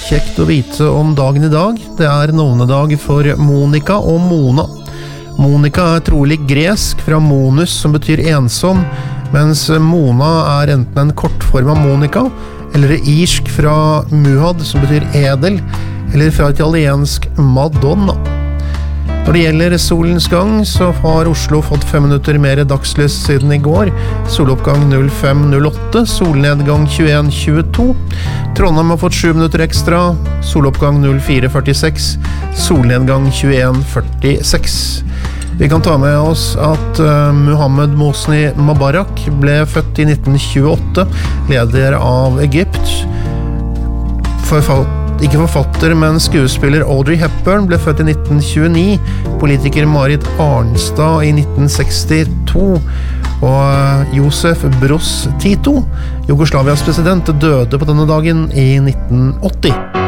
kjekt å vite om dagen I dag. Det navnedag for Monica og Mona. Monica trolig gresk fra Monus, som betyr ensom, mens Mona enten en kortform av Monica, eller irsk fra Muhad, som betyr edel, eller fra italiensk Madonna. Når det gjelder solens gang, så har Oslo fått 5 minutter mer dagslys siden I går. Soloppgang 05:08, solnedgang 21:22. Trondheim har fått 7 minutter ekstra, soloppgang 04:46, solnedgang 21:46. Vi kan ta med oss at Mohammed Mosni Mubarak ble født I 1928, leder av Egypt. Ikke forfatter, men skuespiller Audrey Hepburn ble født I 1929, politiker Marit Arnstad I 1962, og Josef Broz Tito, Jugoslavias president, døde på denne dagen I 1980.